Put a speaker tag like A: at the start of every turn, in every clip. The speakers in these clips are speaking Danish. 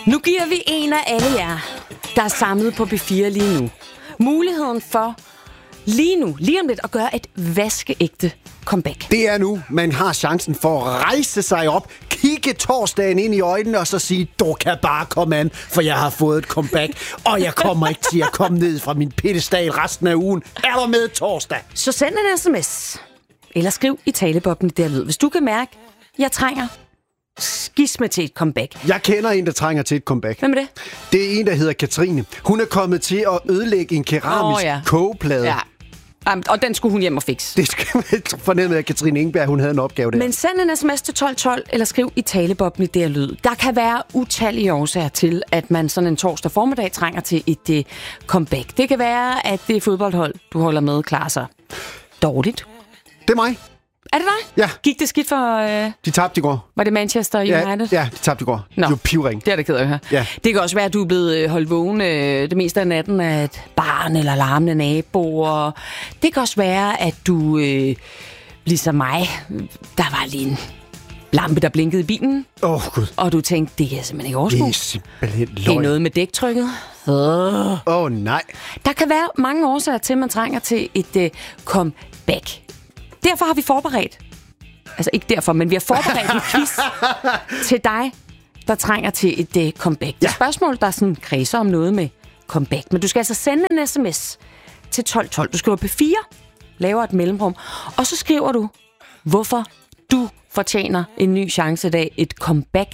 A: Nu giver vi en af alle jer, der er samlet på B4 lige nu, muligheden for lige om lidt at gøre et vaskeægte comeback.
B: Det er nu, man har chancen for at rejse sig op, kigge torsdagen ind i øjnene og så sige, du kan bare komme an, for jeg har fået et comeback, og jeg kommer ikke til at komme ned fra min piedestal resten af ugen. Er du med torsdag?
A: Så send en sms, eller skriv i taleboblen der lyd, hvis du kan mærke, jeg trænger skisme til et comeback.
B: Jeg kender en, der trænger til et comeback.
A: Hvem er det?
B: Det er en, der hedder Katrine. Hun er kommet til at ødelægge en keramisk kogeplade.
A: Ja. Og den skulle hun hjem og fikse.
B: Det skal man fornemme, at Katrine Ingeberg, hun havde en opgave der.
A: Men send en sms til 1212, eller skriv i taleboblen der lyd. Der kan være utallige årsager til, at man sådan en torsdag formiddag trænger til et comeback. Det kan være, at det fodboldhold, du holder med, klarer sig dårligt.
B: Det er mig.
A: Er det dig?
B: Ja.
A: Gik det skidt for...
B: De tabte i går.
A: Var det Manchester United?
B: Ja, de tabte i går. Det er jo pivring.
A: Det er det ked af at høre.
B: Ja.
A: Det kan også være, at du er blevet holdt vågen det meste af natten af et barn eller larmende naboer. Det kan også være, at du, ligesom mig, der var lige en lampe, der blinkede i bilen.
B: Gud.
A: Og du tænkte, det kan jeg simpelthen ikke overskue.
B: Det er simpelthen løgn.
A: Det er noget med dæktrykket.
B: Nej.
A: Der kan være mange årsager til, at man trænger til et comeback. Derfor har vi forberedt, altså ikke derfor, men vi har forberedt en quiz til dig, der trænger til et comeback. Det er spørgsmål, der sådan kredser om noget med comeback. Men du skal altså sende en sms til 1212. Du skriver P4, laver et mellemrum, og så skriver du, hvorfor du fortjener en ny chance i dag, et comeback.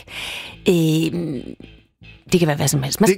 A: Det kan være hvad som helst. Man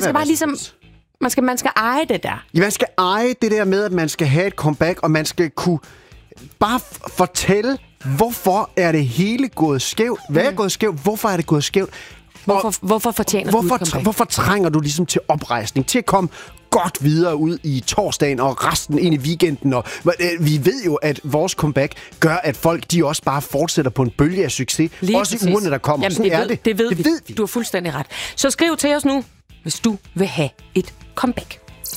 A: skal eje det der.
B: Ja, man skal eje det der med, at man skal have et comeback, og man skal kunne bare fortælle, hvorfor er det hele gået skævt? Hvad er gået skævt? Hvorfor er det gået skævt?
A: Hvorfor fortjener du et comeback?
B: Hvorfor trænger du ligesom til oprejsning, til at komme godt videre ud i torsdagen og resten ind i weekenden? Og vi ved jo, at vores comeback gør, at folk de også bare fortsætter på en bølge af succes. Lige også præcis. I ugerne, der kommer.
A: Jamen, det ved vi. Du har fuldstændig ret. Så skriv til os nu, hvis du vil have et comeback.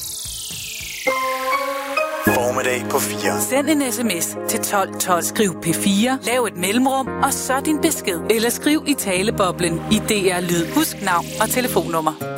C: Formiddag på 4.
D: Send en sms til 1212. Skriv P4, lav et mellemrum, og så din besked. Eller skriv i taleboblen i DR Lyd. Husk navn og telefonnummer.